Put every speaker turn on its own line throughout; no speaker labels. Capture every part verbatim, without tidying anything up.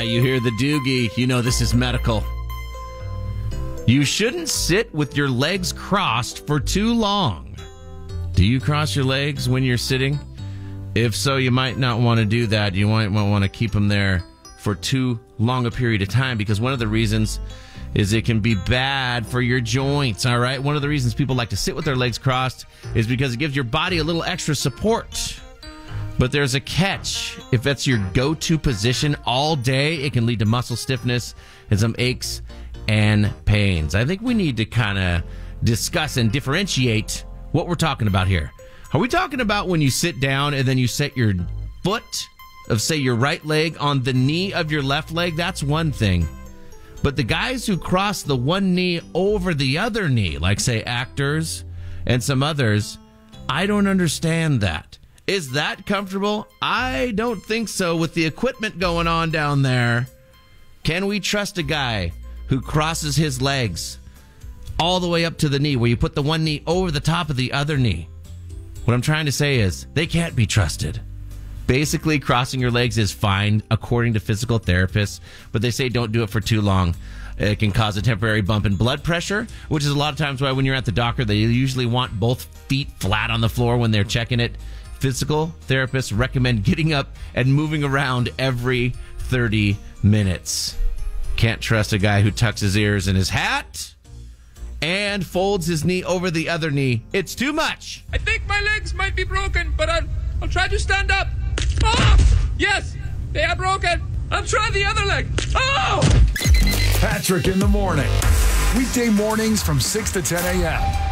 Yeah, you hear the doogie. You know this is medical. You shouldn't sit with your legs crossed for too long. Do you cross your legs when you're sitting? If so, you might not want to do that. You might want to keep them there for too long a period of time, because one of the reasons is it can be bad for your joints, all right? One of the reasons people like to sit with their legs crossed is because it gives your body a little extra support. But there's a catch. If that's your go-to position all day, it can lead to muscle stiffness and some aches and pains. I think we need to kind of discuss and differentiate what we're talking about here. Are we talking about when you sit down and then you set your foot of, say, your right leg on the knee of your left leg? That's one thing. But the guys who cross the one knee over the other knee, like, say, actors and some others, I don't understand that. Is that comfortable? I don't think so with the equipment going on down there. Can we trust a guy who crosses his legs all the way up to the knee, where you put the one knee over the top of the other knee? What I'm trying to say is they can't be trusted. Basically, crossing your legs is fine, according to physical therapists, but they say don't do it for too long. It can cause a temporary bump in blood pressure, which is a lot of times why when you're at the doctor, they usually want both feet flat on the floor when they're checking it. Physical therapists recommend getting up and moving around every thirty minutes. Can't trust a guy who tucks his ears in his hat and folds his knee over the other knee. It's too much.
I think my legs might be broken, but I'll, I'll try to stand up. Oh! Yes, they are broken. I'll try the other leg. Oh!
Patrick in the morning. Weekday mornings from six to ten a.m.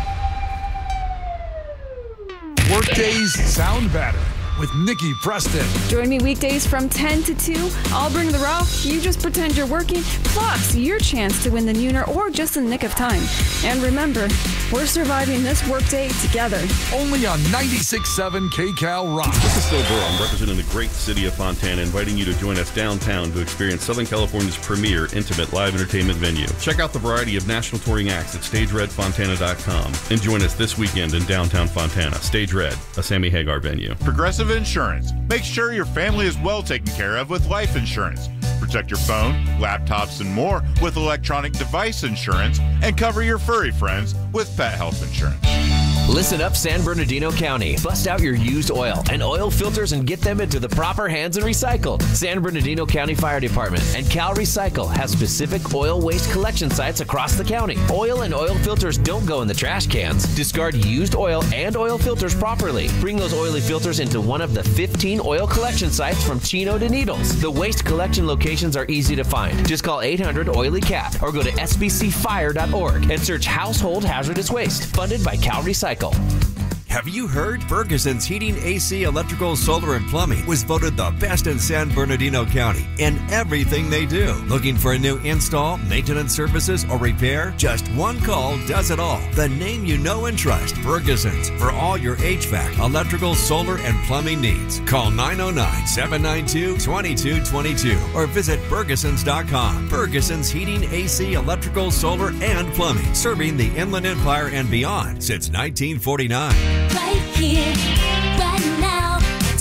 Workdays sound better with Nikki Preston.
Join me weekdays from ten to two. I'll bring the rough. You just pretend you're working. Plus, your chance to win the Nooner or just in the nick of time. And remember, we're surviving this workday together.
Only on ninety-six point seven K C A L Rock.
This is Phil Burrow, representing the great city of Fontana, inviting you to join us downtown to experience Southern California's premier intimate live entertainment venue. Check out the variety of national touring acts at stage red fontana dot com and join us this weekend in downtown Fontana. Stage Red, a Sammy Hagar venue.
Progressive Insurance. Make sure your family is well taken care of with life insurance. Protect your phone, laptops, and more with electronic device insurance, and cover your furry friends with pet health insurance.
Listen up, San Bernardino County. Bust out your used oil and oil filters and get them into the proper hands and recycled. San Bernardino County Fire Department and Cal Recycle have specific oil waste collection sites across the county. Oil and oil filters don't go in the trash cans. Discard used oil and oil filters properly. Bring those oily filters into one of the fifteen oil collection sites from Chino to Needles. The waste collection locations are easy to find. Just call eight hundred oily cat or go to s b c fire dot org and search Household Hazardous Waste, funded by Cal Recycle.
Have you heard? Ferguson's Heating, A C, Electrical, Solar, and Plumbing was voted the best in San Bernardino County in everything they do. Looking for a new install, maintenance services, or repair? Just one call does it all. The name you know and trust, Ferguson's, for all your H V A C, electrical, solar, and plumbing needs. Call nine oh nine, seven nine two, two two two two or visit Fergusons dot com. Ferguson's Heating, A C, Electrical, Solar, and Plumbing, serving the Inland Empire and beyond since nineteen forty-nine.
Right here, right now,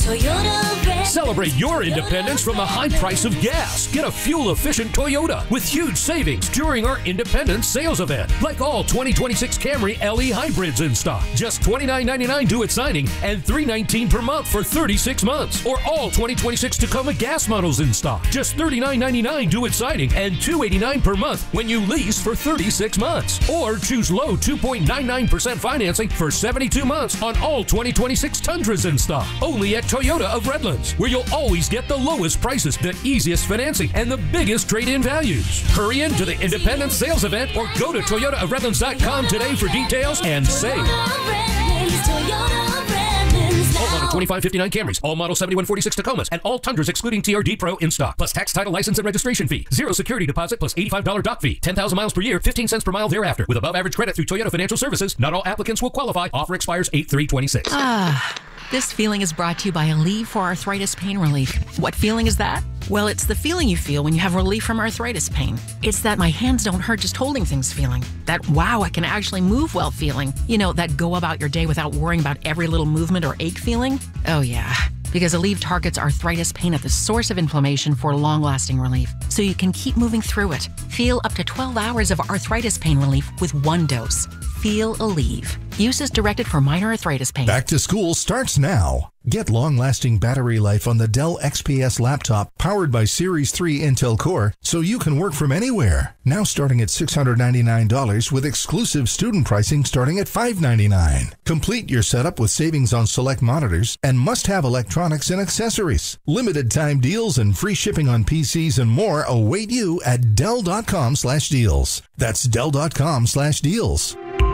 Toyota Red.
Celebrate your independence from the high price of gas. Get a fuel-efficient Toyota with huge savings during our Independence Sales Event. Like all twenty twenty-six Camry L E hybrids in stock. Just twenty-nine ninety-nine due at signing and three nineteen per month for thirty-six months. Or all twenty twenty-six Tacoma gas models in stock. Just thirty-nine ninety-nine due at signing and two eighty-nine per month when you lease for thirty-six months. Or choose low two point nine nine percent financing for seventy-two months on all twenty twenty-six Tundras in stock. Only at Toyota of Redlands, where you'll always get the lowest prices, the easiest financing, and the biggest trade-in values. Hurry into the Independence Sales Event or go to toyota of redlands dot com today for details and save. All model twenty-five fifty-nine Camrys, all model seventy-one forty-six Tacomas, and all Tundras excluding T R D Pro in stock. Plus tax, title, license, and registration fee. Zero security deposit plus eighty-five dollars dock fee. ten thousand miles per year, fifteen cents per mile thereafter. With above average credit through Toyota Financial Services, not all applicants will qualify. Offer expires eight three twenty-six.
Ah. This feeling is brought to you by Aleve for Arthritis Pain Relief. What feeling is that? Well, it's the feeling you feel when you have relief from arthritis pain. It's that my hands don't hurt just holding things feeling. That, wow, I can actually move well feeling. You know, that go about your day without worrying about every little movement or ache feeling. Oh, yeah. because Aleve targets arthritis pain at the source of inflammation for long-lasting relief, so you can keep moving through it. Feel up to twelve hours of arthritis pain relief with one dose. Feel Aleve. Use is directed for minor arthritis pain.
Back to school starts now. Get long-lasting battery life on the Dell X P S laptop powered by Series three Intel Core so you can work from anywhere. Now starting at six hundred ninety-nine dollars with exclusive student pricing starting at five hundred ninety-nine dollars. Complete your setup with savings on select monitors and must-have electronics and accessories. Limited time deals and free shipping on P Cs and more await you at Dell.com slash deals. That's Dell.com slash deals.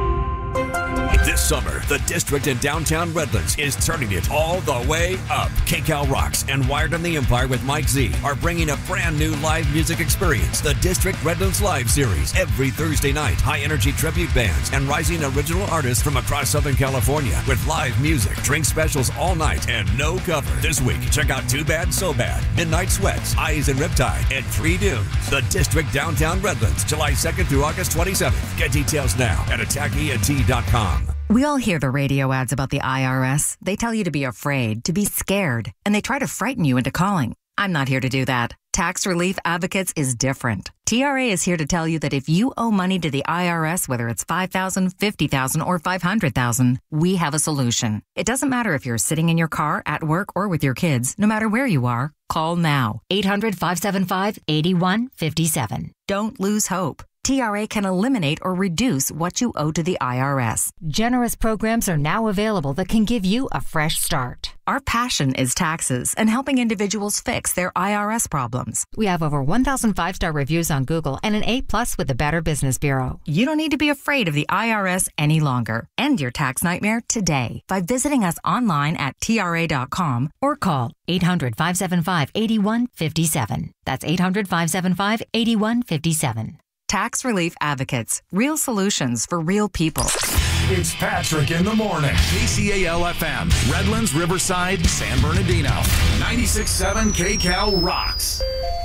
This summer, the District in downtown Redlands is turning it all the way up. K Cal Rocks and Wired on the Empire with Mike Z are bringing a brand new live music experience, the District Redlands Live Series. Every Thursday night, high-energy tribute bands and rising original artists from across Southern California with live music, drink specials all night, and no cover. This week, check out Too Bad, So Bad, Midnight Sweats, Eyes and Riptide, and Three Dunes. The District downtown Redlands, July second through August twenty-seventh. Get details now at attack E N T dot com.
We all hear the radio ads about the I R S. They tell you to be afraid, to be scared, and they try to frighten you into calling. I'm not here to do that. Tax Relief Advocates is different. T R A is here to tell you that if you owe money to the I R S, whether it's five thousand dollars, fifty thousand dollars, or five hundred thousand dollars, we have a solution. It doesn't matter if you're sitting in your car, at work, or with your kids. No matter where you are, call now. eight hundred, five seven five, eight one five seven. Don't lose hope. T R A can eliminate or reduce what you owe to the I R S.
Generous programs are now available that can give you a fresh start.
Our passion is taxes and helping individuals fix their I R S problems.
We have over one thousand five-star reviews on Google and an A plus with the Better Business Bureau.
You don't need to be afraid of the I R S any longer. End your tax nightmare today by visiting us online at T R A dot com or call eight hundred, five seven five, eight one five seven. That's eight hundred, five seven five, eight one five seven. Tax Relief Advocates. Real solutions for real people.
It's Patrick in the morning. K C A L F M, Redlands, Riverside, San Bernardino. ninety-six point seven K Cal rocks.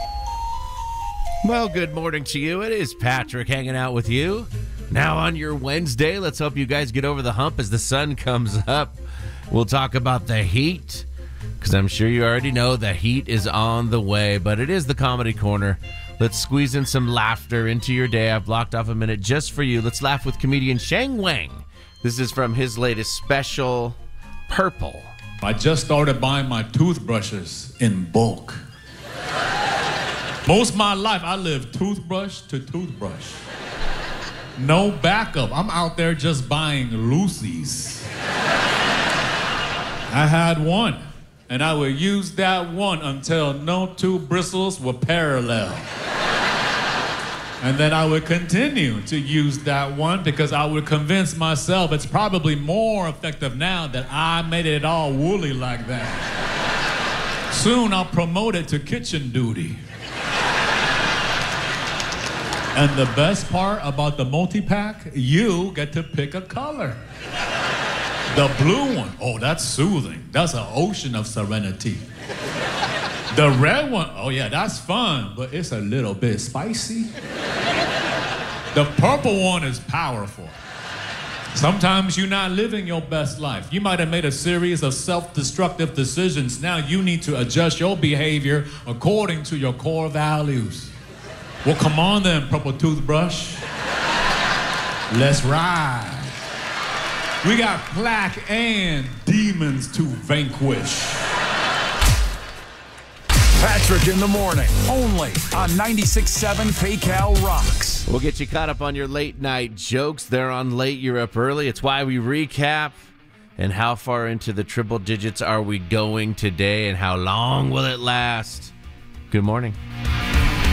Well, good morning to you. It is Patrick hanging out with you. Now on your Wednesday, let's hope you guys get over the hump as the sun comes up. We'll talk about the heat, because I'm sure you already know the heat is on the way, but it is the Comedy Corner. Let's squeeze in some laughter into your day. I've blocked off a minute just for you. Let's laugh with comedian Sheng Wang. This is from his latest special, Purple.
I just started buying my toothbrushes in bulk. Most of my life, I lived toothbrush to toothbrush. No backup. I'm out there just buying Lucy's. I had one, and I would use that one until no two bristles were parallel. And then I would continue to use that one because I would convince myself it's probably more effective now that I made it all woolly like that. Soon I'll promote it to kitchen duty. And the best part about the multi-pack, you get to pick a color. The blue one, oh, that's soothing. That's an ocean of serenity. The red one, oh yeah, that's fun, but it's a little bit spicy. The purple one is powerful. Sometimes you're not living your best life. You might have made a series of self-destructive decisions. Now you need to adjust your behavior according to your core values. Well, come on then, purple toothbrush. Let's ride. We got plaque and demons to vanquish.
Patrick in the morning, only on ninety-six point seven K Cal rocks.
We'll get you caught up on your late night jokes. They're on Late, You're Up Early. It's why we recap. And how far into the triple digits are we going today, and how long will it last? Good morning.